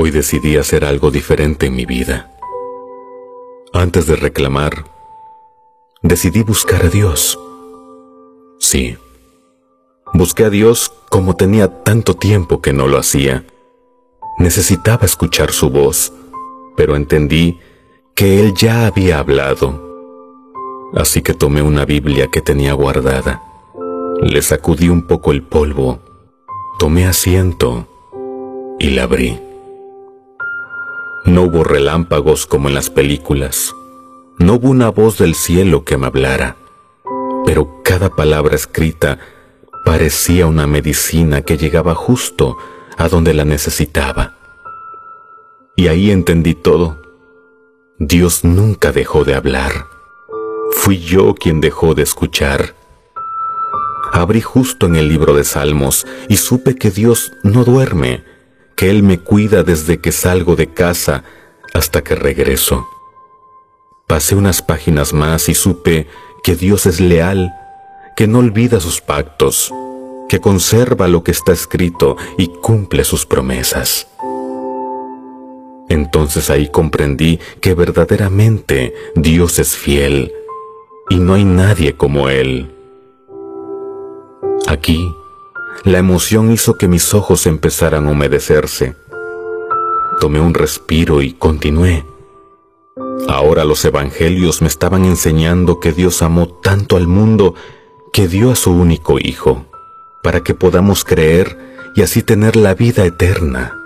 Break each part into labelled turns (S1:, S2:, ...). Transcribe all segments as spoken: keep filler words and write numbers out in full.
S1: Hoy decidí hacer algo diferente en mi vida. Antes de reclamar, decidí buscar a Dios. Sí, busqué a Dios como tenía tanto tiempo que no lo hacía. Necesitaba escuchar su voz, pero entendí que Él ya había hablado. Así que tomé una Biblia que tenía guardada, le sacudí un poco el polvo, tomé asiento y la abrí. No hubo relámpagos como en las películas, no hubo una voz del cielo que me hablara, pero cada palabra escrita parecía una medicina que llegaba justo a donde la necesitaba. Y ahí entendí todo. Dios nunca dejó de hablar. Fui yo quien dejó de escuchar. Abrí justo en el libro de Salmos y supe que Dios no duerme, que Él me cuida desde que salgo de casa hasta que regreso. Pasé unas páginas más y supe que Dios es leal, que no olvida sus pactos, que conserva lo que está escrito y cumple sus promesas. Entonces ahí comprendí que verdaderamente Dios es fiel y no hay nadie como Él. Aquí, la emoción hizo que mis ojos empezaran a humedecerse. Tomé un respiro y continué. Ahora los evangelios me estaban enseñando que Dios amó tanto al mundo que dio a su único Hijo, para que podamos creer y así tener la vida eterna.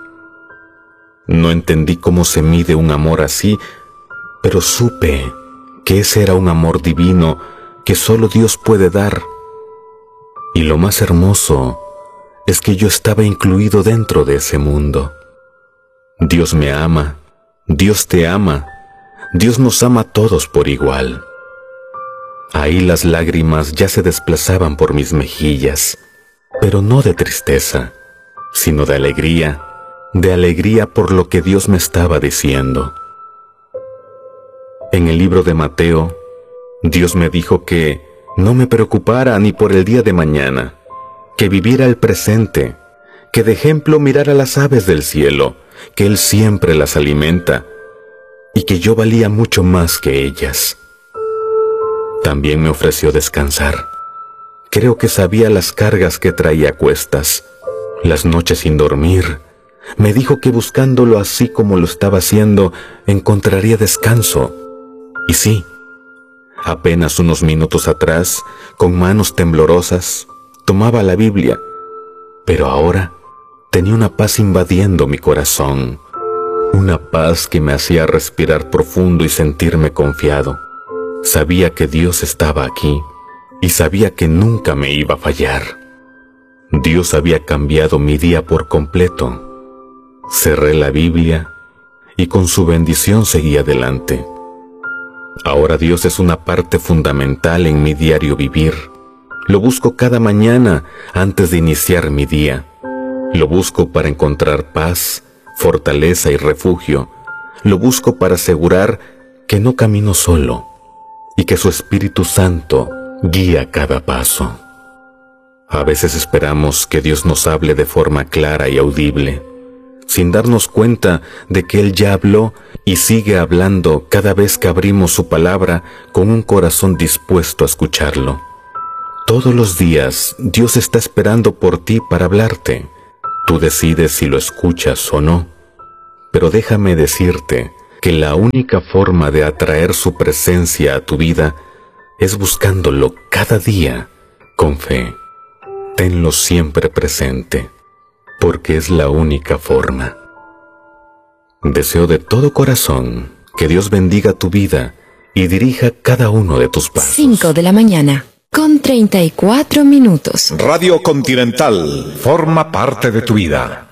S1: No entendí cómo se mide un amor así, pero supe que ese era un amor divino que solo Dios puede dar. Y lo más hermoso es que yo estaba incluido dentro de ese mundo. Dios me ama, Dios te ama, Dios nos ama a todos por igual. Ahí las lágrimas ya se desplazaban por mis mejillas, pero no de tristeza, sino de alegría, de alegría por lo que Dios me estaba diciendo. En el libro de Mateo, Dios me dijo que no me preocupara ni por el día de mañana, que viviera el presente, que de ejemplo mirara las aves del cielo, que Él siempre las alimenta, y que yo valía mucho más que ellas. También me ofreció descansar. Creo que sabía las cargas que traía a cuestas, las noches sin dormir. Me dijo que buscándolo así como lo estaba haciendo, encontraría descanso. Y sí, apenas unos minutos atrás, con manos temblorosas, tomaba la Biblia, pero ahora tenía una paz invadiendo mi corazón, una paz que me hacía respirar profundo y sentirme confiado. Sabía que Dios estaba aquí y sabía que nunca me iba a fallar. Dios había cambiado mi día por completo. Cerré la Biblia y con su bendición seguí adelante. Ahora Dios es una parte fundamental en mi diario vivir. Lo busco cada mañana antes de iniciar mi día. Lo busco para encontrar paz, fortaleza y refugio. Lo busco para asegurar que no camino solo y que su Espíritu Santo guía cada paso. A veces esperamos que Dios nos hable de forma clara y audible, sin darnos cuenta de que Él ya habló y sigue hablando cada vez que abrimos su palabra con un corazón dispuesto a escucharlo. Todos los días Dios está esperando por ti para hablarte. Tú decides si lo escuchas o no. Pero déjame decirte que la única forma de atraer su presencia a tu vida es buscándolo cada día con fe. Tenlo siempre presente, porque es la única forma. Deseo de todo corazón que Dios bendiga tu vida y dirija cada uno de tus pasos.
S2: cinco de la mañana, con treinta y cuatro minutos.
S3: Radio Continental forma parte de tu vida.